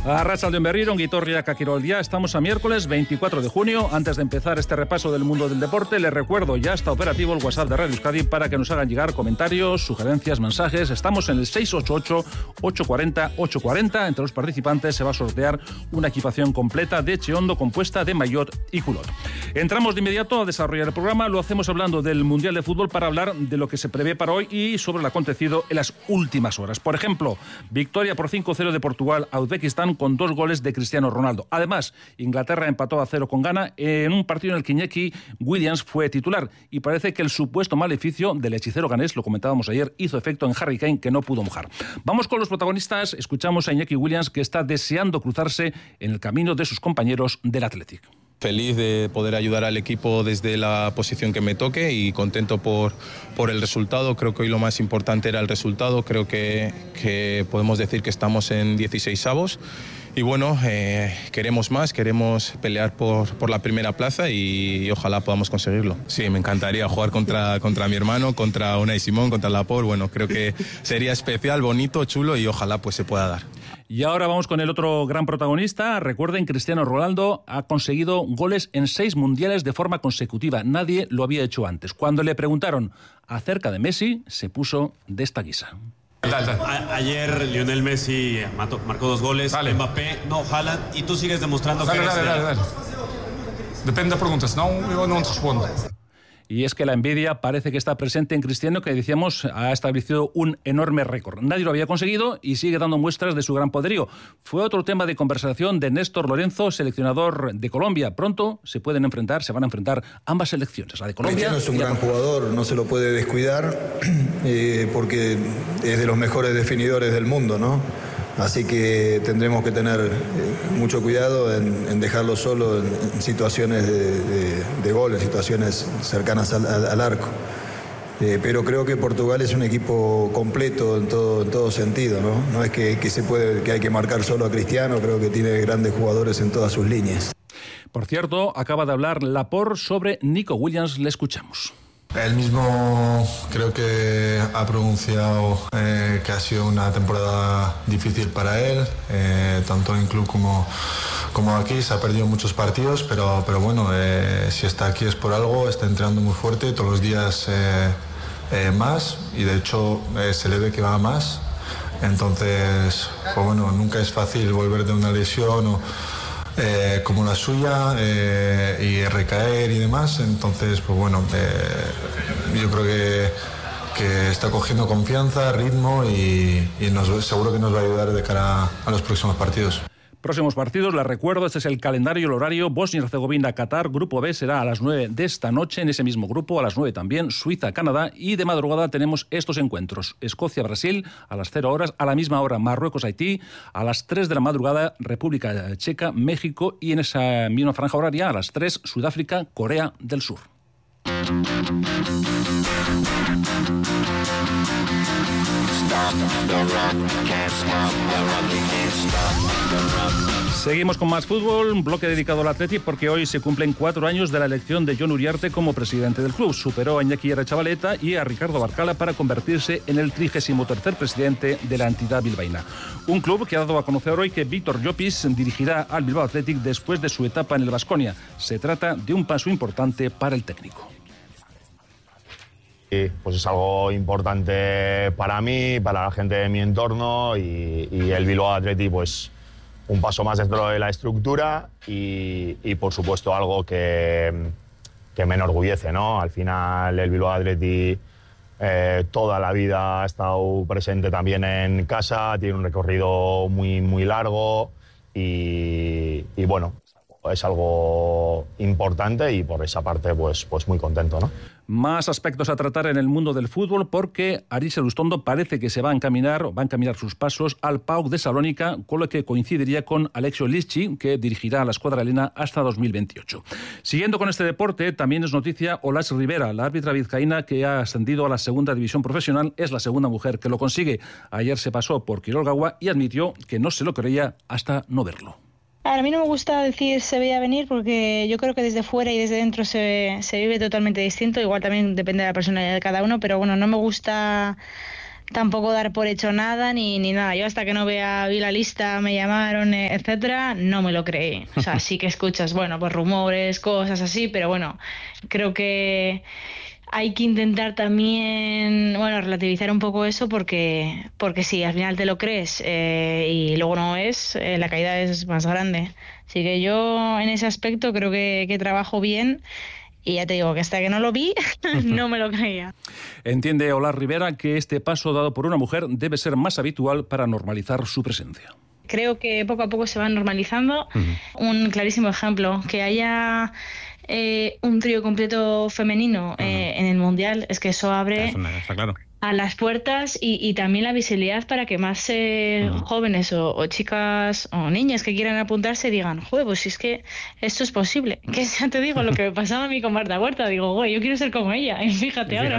Arratsaldeon berriro, Ongitorriak Kiroldia. Estamos a miércoles 24 de junio. Antes de empezar este repaso del mundo del deporte, les recuerdo, ya está operativo el WhatsApp de Radio Euskadi para que nos hagan llegar comentarios, sugerencias, mensajes. Estamos en el 688-840-840. Entre los participantes se va a sortear una equipación completa de Cheondo compuesta de maillot y culot. Entramos de inmediato a desarrollar el programa. Lo hacemos hablando del Mundial de Fútbol para hablar de lo que se prevé para hoy y sobre lo acontecido en las últimas horas. Por ejemplo, victoria por 5-0 de Portugal a Uzbekistán con 2 goles de Cristiano Ronaldo. Además, Inglaterra empató a 0 con Ghana en un partido en el que Iñaki Williams fue titular y parece que el supuesto maleficio del hechicero ganés, lo comentábamos ayer, hizo efecto en Harry Kane, que no pudo mojar. Vamos con los protagonistas. Escuchamos a Iñaki Williams, que está deseando cruzarse en el camino de sus compañeros del Athletic. Feliz de poder ayudar al equipo desde la posición que me toque y contento por el resultado. Creo que hoy lo más importante era el resultado. Creo que podemos decir que estamos en 16avos. Y bueno, queremos más, queremos pelear por la primera plaza y ojalá podamos conseguirlo. Sí, me encantaría jugar contra mi hermano, contra Unai Simón, contra Laporte. Bueno, creo que sería especial, bonito, chulo y ojalá pues se pueda dar. Y ahora vamos con el otro gran protagonista. Recuerden, Cristiano Ronaldo ha conseguido goles en 6 mundiales de forma consecutiva. Nadie lo había hecho antes. Cuando le preguntaron acerca de Messi, se puso de esta guisa. Ayer Lionel Messi marcó 2 goles, dale. Mbappé, no, Haaland, y tú sigues demostrando que eres... Dale. Depende de preguntas, senão eu não te respondo. Y es que la envidia parece que está presente en Cristiano, que decíamos ha establecido un enorme récord. Nadie lo había conseguido y sigue dando muestras de su gran poderío. Fue otro tema de conversación de Néstor Lorenzo, seleccionador de Colombia. Pronto se van a enfrentar ambas selecciones, la de Colombia. Cristiano es un gran jugador, no se lo puede descuidar porque es de los mejores definidores del mundo, ¿no? Así que tendremos que tener mucho cuidado en dejarlo solo en situaciones de gol, en situaciones cercanas al arco. Pero creo que Portugal es un equipo completo en todo sentido, ¿no? No es que hay que marcar solo a Cristiano, creo que tiene grandes jugadores en todas sus líneas. Por cierto, acaba de hablar Laporte sobre Nico Williams, le escuchamos. Él mismo creo que ha pronunciado que ha sido una temporada difícil para él, tanto en club como aquí. Se ha perdido muchos partidos, pero bueno, si está aquí es por algo. Está entrenando muy fuerte, todos los días más, y de hecho se le ve que va más. Entonces, pues bueno, nunca es fácil volver de una lesión como la suya y recaer y demás. Entonces, pues bueno, yo creo que está cogiendo confianza, ritmo y seguro que nos va a ayudar de cara a los próximos partidos. Próximos partidos, les recuerdo, este es el calendario y el horario. Bosnia y Herzegovina, Qatar, Grupo B será a las 9 de esta noche. En ese mismo grupo, a las 9 también, Suiza, Canadá. Y de madrugada tenemos estos encuentros. Escocia, Brasil, a las 0 horas. A la misma hora, Marruecos, Haití. A las 3 de la madrugada, República Checa, México. Y en esa misma franja horaria, a las 3, Sudáfrica, Corea del Sur. Seguimos con más fútbol, un bloque dedicado al Athletic porque hoy se cumplen 4 años de la elección de Jon Uriarte como presidente del club. Superó a Iñaki Arretxabaleta y a Ricardo Barcala para convertirse en el 33º presidente de la entidad bilbaína. Un club que ha dado a conocer hoy que Víctor Llopis dirigirá al Bilbao Athletic después de su etapa en el Baskonia. Se trata de un paso importante para el técnico. Pues es algo importante para mí, para la gente de mi entorno y el Bilbao Athletic, pues un paso más dentro de la estructura y por supuesto algo que me enorgullece, ¿no? Al final el Bilbao Athletic toda la vida ha estado presente también en casa, tiene un recorrido muy largo y bueno, es algo importante y por esa parte pues muy contento, ¿no? Más aspectos a tratar en el mundo del fútbol porque Aritz Elustondo parece que va a encaminar sus pasos al PAOK de Salónica, con lo que coincidiría con Alexio Lisci, que dirigirá a la escuadra helena hasta 2028. Siguiendo con este deporte, también es noticia Olas Rivera, la árbitra vizcaína que ha ascendido a la segunda división profesional, es la segunda mujer que lo consigue. Ayer se pasó por Quiroga y admitió que no se lo creía hasta no verlo. A mí no me gusta decir se veía venir porque yo creo que desde fuera y desde dentro se vive totalmente distinto. Igual también depende de la personalidad de cada uno, pero bueno, no me gusta tampoco dar por hecho nada ni nada. Yo hasta que no vi la lista, me llamaron, etcétera, no me lo creí. O sea, sí que escuchas, bueno, pues rumores, cosas así, pero bueno, creo que hay que intentar también, bueno, relativizar un poco eso porque sí, al final te lo crees y luego no es, la caída es más grande. Así que yo en ese aspecto creo que trabajo bien. Y ya te digo que hasta que no lo vi, no me lo creía. Entiende Olar Rivera que este paso dado por una mujer debe ser más habitual para normalizar su presencia. Creo que poco a poco se va normalizando. Un clarísimo ejemplo, que haya un trío completo femenino en el Mundial, es que eso abre... Está claro. A las puertas y también la visibilidad para que más jóvenes o chicas o niñas que quieran apuntarse digan, joder, pues si es que esto es posible. Que ya te digo, lo que me pasaba a mí con Marta Huerta, digo, güey, yo quiero ser como ella, y fíjate ahora.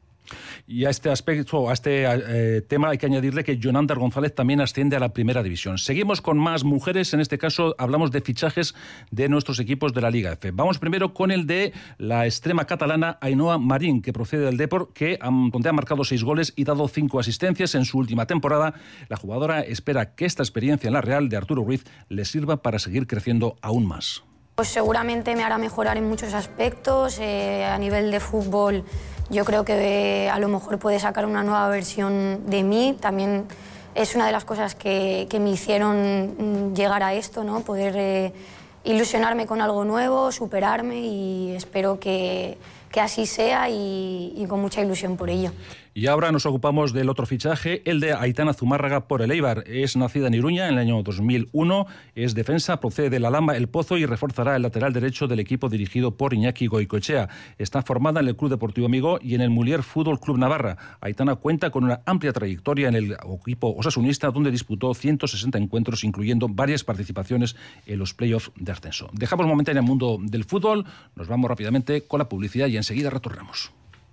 Y a este aspecto, a este tema hay que añadirle que Jonander González también asciende a la primera división. Seguimos con más mujeres, en este caso hablamos de fichajes de nuestros equipos de la Liga F. Vamos primero con el de la extrema catalana Ainhoa Marín, que procede del Depor, donde ha marcado 6 goles y dado 5 asistencias en su última temporada. La jugadora espera que esta experiencia en la Real de Arturo Ruiz le sirva para seguir creciendo aún más. Pues seguramente me hará mejorar en muchos aspectos, a nivel de fútbol. Yo creo que a lo mejor puede sacar una nueva versión de mí. También es una de las cosas que me hicieron llegar a esto, ¿no? Poder ilusionarme con algo nuevo, superarme y espero que así sea y con mucha ilusión por ello. Y ahora nos ocupamos del otro fichaje, el de Aitana Zumárraga por el Eibar. Es nacida en Iruña en el año 2001, es defensa, procede de la Lama El Pozo y reforzará el lateral derecho del equipo dirigido por Iñaki Goicoechea. Está formada en el Club Deportivo Amigo y en el Mulier Fútbol Club Navarra. Aitana cuenta con una amplia trayectoria en el equipo osasunista, donde disputó 160 encuentros, incluyendo varias participaciones en los playoffs de ascenso. Dejamos momentáneamente el mundo del fútbol, nos vamos rápidamente con la publicidad y enseguida retornamos.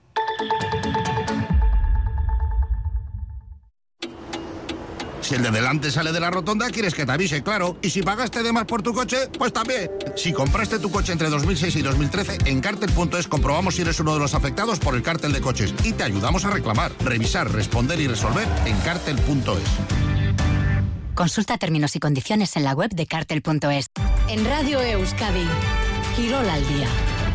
Si el de delante sale de la rotonda, quieres que te avise, claro. Y si pagaste de más por tu coche, pues también. Si compraste tu coche entre 2006 y 2013, en Cartel.es comprobamos si eres uno de los afectados por el cártel de coches y te ayudamos a reclamar, revisar, responder y resolver en Cartel.es. Consulta términos y condiciones en la web de Cartel.es. En Radio Euskadi, Quirol al día.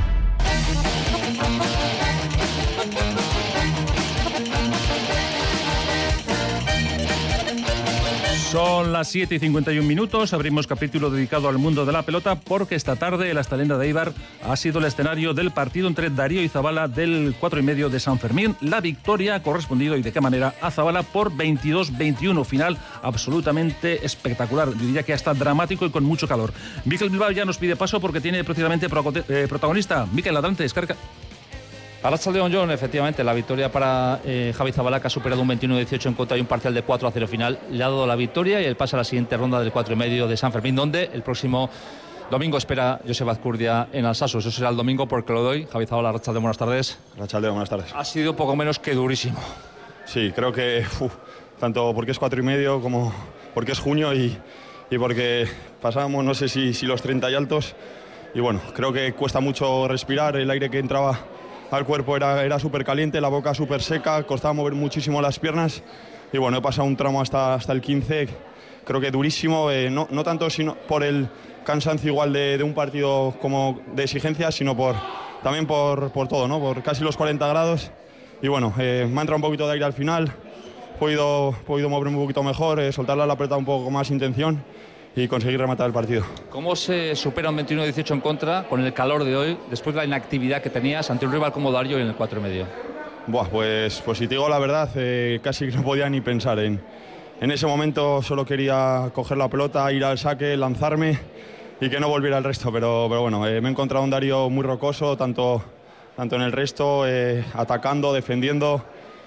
Son las 7:51. Abrimos capítulo dedicado al mundo de la pelota porque esta tarde el Astalenda de Eibar ha sido el escenario del partido entre Darío y Zabala del 4,5 de San Fermín. La victoria ha correspondido, y de qué manera, a Zabala por 22-21. Final absolutamente espectacular, yo diría que hasta dramático y con mucho calor. Mikel Bilbao ya nos pide paso porque tiene precisamente protagonista. Mikel, adelante, descarga. Arratsaldeon, Jon, efectivamente, la victoria para Javi Zabala, que ha superado un 21-18 en contra y un parcial de 4-0 final. Le ha dado la victoria y el pase a la siguiente ronda del 4,5 de San Fermín, donde el próximo domingo espera Joseba Azcurdia en Alsasu. Eso será el domingo porque lo doy. Javi Zabala, Arratsaldeon, buenas tardes. Arratsaldeon, buenas tardes. Ha sido poco menos que durísimo. Sí, creo que tanto porque es 4,5 como porque es junio y porque pasábamos, no sé si los 30 y altos. Y bueno, creo que cuesta mucho respirar, el aire que entraba al cuerpo era súper caliente, la boca súper seca, costaba mover muchísimo las piernas y bueno, he pasado un tramo hasta el 15, creo que durísimo, no tanto sino por el cansancio igual de un partido como de exigencia, sino también por todo, ¿no? Por casi los 40 grados y bueno, me ha entrado un poquito de aire al final, he podido moverme un poquito mejor, soltarla la pelota un poco con más intención y conseguir rematar el partido. ¿Cómo se supera un 21-18 en contra con el calor de hoy, después de la inactividad que tenías ante un rival como Darío en el 4,5? Buah, pues si te digo la verdad, casi no podía ni pensar en ese momento. Solo quería coger la pelota, ir al saque, lanzarme y que no volviera el resto, pero bueno, me he encontrado un Darío muy rocoso, tanto en el resto, atacando, defendiendo.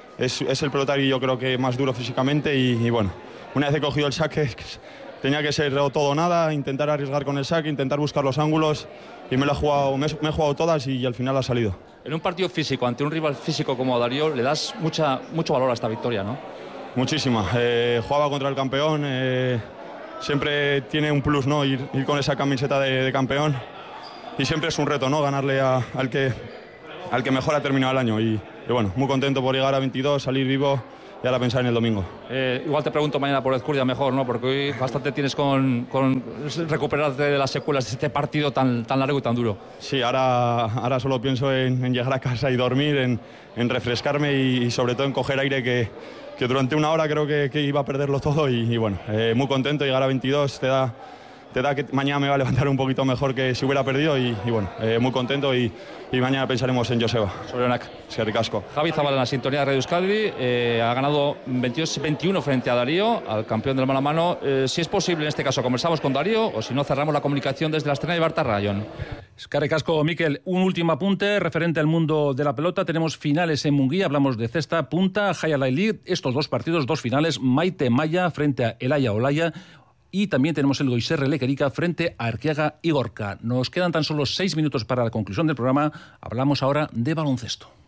Es el pelotario, yo creo, que más duro físicamente y bueno, una vez he cogido el saque tenía que ser todo o nada, intentar arriesgar con el saque, intentar buscar los ángulos y me he jugado todas y al final ha salido. En un partido físico, ante un rival físico como Darío, le das mucho valor a esta victoria, ¿no? Muchísima. Jugaba contra el campeón, siempre tiene un plus, ¿no? Ir con esa camiseta de campeón y siempre es un reto, ¿no? Ganarle al que mejor ha terminado el año y bueno, muy contento por llegar a 22, salir vivo ahora pensar en el domingo. Igual te pregunto mañana por Ezcurdia mejor, ¿no? Porque hoy bastante tienes con recuperarte de las secuelas de este partido tan largo y tan duro. Sí, ahora solo pienso en llegar a casa y dormir, en refrescarme y sobre todo en coger aire que durante una hora creo que iba a perderlo todo y bueno, muy contento. Llegar a 22 te da que mañana me va a levantar un poquito mejor que si hubiera perdido y bueno, muy contento y mañana pensaremos en Joseba. Sorionak. Eskerrik asko. Javi Zabala en la sintonía de Radio Euskadi, ha ganado 22-21 frente a Darío, al campeón del mano a mano. Si es posible, en este caso, conversamos con Darío o si no, cerramos la comunicación desde la estrella de Bartarra, Jon. Eskerrik asko, Mikel. Un último apunte referente al mundo de la pelota. Tenemos finales en Munguía, hablamos de cesta, punta, Jaya League. Estos dos partidos, dos finales, Maite Maya frente a Elaya Olaya. Y también tenemos el Goiserre Lequerica frente a Arqueaga y Gorka. Nos quedan tan solo 6 minutos para la conclusión del programa. Hablamos ahora de baloncesto.